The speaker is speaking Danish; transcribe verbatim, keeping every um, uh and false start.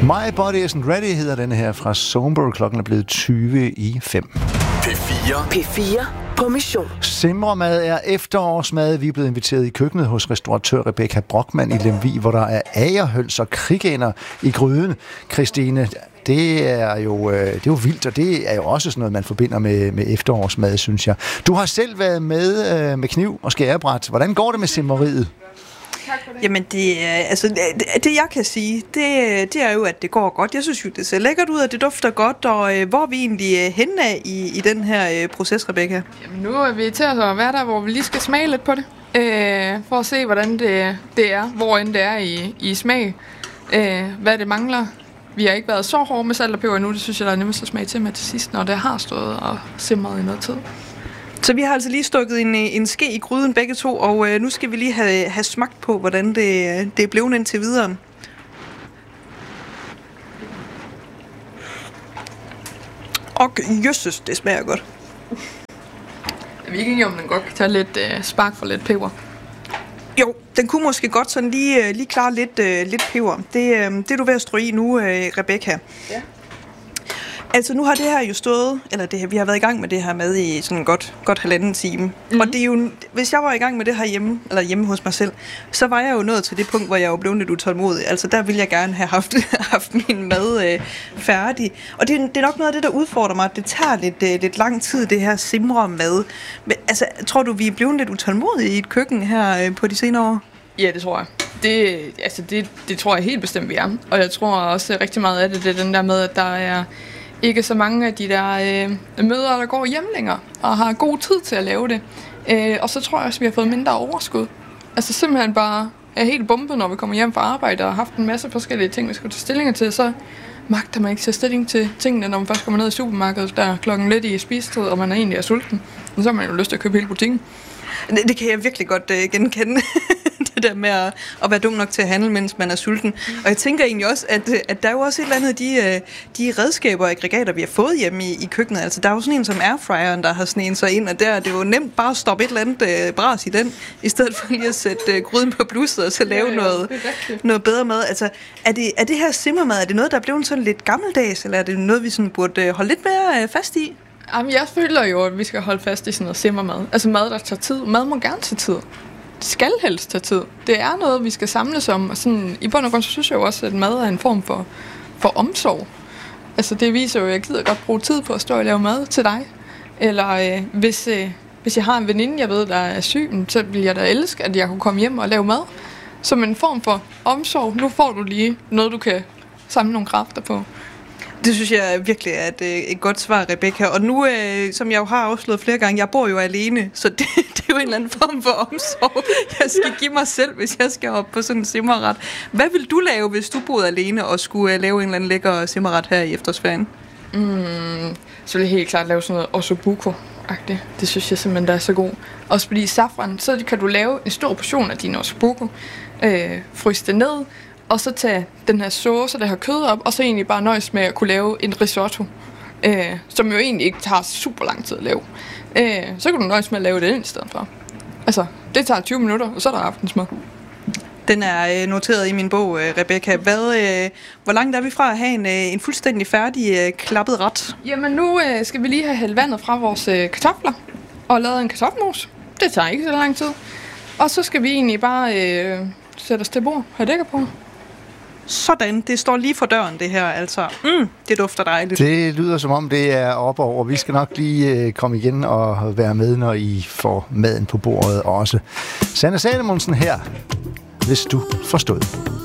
My Body Isn't Ready hedder denne her fra Songbird. Klokken er blevet tyve i fem. P fire. P fire på mission. Simremad er efterårsmad. Vi er blevet inviteret i køkkenet hos restauratør Rebecca Brockmann i Lemvig, hvor der er agerhøns og krigænder i gryden. Christine, det er jo det er jo vildt, og det er jo også sådan noget, man forbinder med, med efterårsmad, synes jeg. Du har selv været med med kniv og skærebræt. Hvordan går det med simmeriet? Jamen, det, altså, det, det jeg kan sige, det, det er jo, at det går godt. Jeg synes jo, det ser lækkert ud, og det dufter godt, og øh, hvor er vi egentlig henne i, i den her øh, proces, Rebecca? Jamen, nu er vi til at være der, hvor vi lige skal smage lidt på det, øh, for at se, hvordan det, det er, hvor end det er i, i smag, øh, hvad det mangler. Vi har ikke været så hårde med salt og peber endnu, det synes jeg, der er nemmest at smage til med til sidst, når det har stået og simret i noget tid. Så vi har altså lige stukket en, en ske i gryden begge to, og øh, nu skal vi lige have, have smagt på, hvordan det, det er blevet indtil videre. Og jøsses, det smager godt. Er vi ikke enige om, den godt kan tage lidt øh, spark for lidt peber? Jo, den kunne måske godt sådan lige, lige klare lidt, øh, lidt peber. Det, øh, det er du ved at strø i nu, øh, Rebecca. Ja. Altså nu har det her jo stået, eller det her, vi har været i gang med det her med i sådan godt, godt halvanden time. Mm-hmm. Og det er jo, hvis jeg var i gang med det her hjemme, eller hjemme hos mig selv, så var jeg jo nået til det punkt, hvor jeg jo blev lidt utålmodig. Altså der ville jeg gerne have haft, haft min mad øh, færdig. Og det, det er nok noget af det, der udfordrer mig. Det tager lidt, øh, lidt lang tid, det her simre mad. Men altså, tror du, vi er blevet lidt utålmodige i et køkken her øh, på de senere år? Ja, det tror jeg. Det, altså det, det tror jeg helt bestemt, vi er. Og jeg tror også rigtig meget af det, det er den der med, at der er ikke så mange af de der øh, mødre, der går hjem længere og har god tid til at lave det. Øh, og så tror jeg også, at vi har fået mindre overskud. Altså simpelthen bare er helt bumpet, når vi kommer hjem fra arbejde og har haft en masse forskellige ting, vi skal tage stilling til, så magter man ikke tage stilling til tingene, når man først kommer ned i supermarkedet, der er klokken lidt i spisetid, og man er egentlig er sulten. Og så har man jo lyst til at købe hele butikken. Det, det kan jeg virkelig godt øh, genkende. Det der med at, at være dum nok til at handle, mens man er sulten. Og jeg tænker egentlig også, at, at der er jo også et eller andet af de, de redskaber og aggregater, vi har fået hjemme i, i køkkenet. Altså, der er jo sådan en som airfryeren, der har sneget sig ind, og der det er jo nemt bare at stoppe et eller andet øh, bras i den, i stedet for lige at sætte øh, gryden på blusset og så lave ja, ja, noget, noget bedre mad. Altså, er det, er det her simmermad, er det noget, der er blevet sådan lidt gammeldags, eller er det noget, vi sådan burde holde lidt mere øh, fast i? Jamen, jeg føler jo, at vi skal holde fast i sådan noget simmermad. Altså mad, der tager tid. Mad må gerne tage tid. Det skal helst tage tid. Det er noget, vi skal samles om. Og sådan, i bund og grund, så synes jeg jo også, at mad er en form for, for omsorg. Altså det viser jo, at jeg gider godt bruge tid på at stå og lave mad til dig. Eller øh, hvis, øh, hvis jeg har en veninde, jeg ved, der er syg, så vil jeg da elske, at jeg kunne komme hjem og lave mad. Som en form for omsorg. Nu får du lige noget, du kan samle nogle kræfter på. Det synes jeg virkelig er et, et godt svar, Rebecca. Og nu, øh, som jeg jo har afslået flere gange, jeg bor jo alene, så det, det er jo en eller anden form for omsorg, jeg skal give mig selv, hvis jeg skal op på sådan en simmerret. Hvad vil du lave, hvis du boede alene og skulle uh, lave en eller anden lækker simmerret her i efterårsferien? Mm, så vil jeg helt klart lave sådan noget ossobuco-agtigt. Det synes jeg simpelthen, der er så god. Også fordi i safran, så kan du lave en stor portion af din ossobuco, øh, fryse det ned, og så tage den her sauce, der har kød op, og så egentlig bare nøjes med at kunne lave en risotto, øh, som jo egentlig ikke tager super lang tid at lave. Øh, så kan du nøjes med at lave det i stedet for. Altså, det tager tyve minutter, og så er der aftensmad. Den er noteret i min bog, Rebecca. Hvad, øh, hvor langt er vi fra at have en, en fuldstændig færdig øh, klappet ret? Jamen nu øh, skal vi lige have hældt vandet fra vores øh, kartofler, og lavet en kartoffelmos. Det tager ikke så lang tid. Og så skal vi egentlig bare øh, sætte os til bord, have dækker på. Sådan, det står lige for døren det her, altså. Mm, det dufter dejligt. Det lyder som om, det er op over. Vi skal nok lige øh, komme igen og være med, når I får maden på bordet også. Sanne Salomonsen her, hvis du forstod.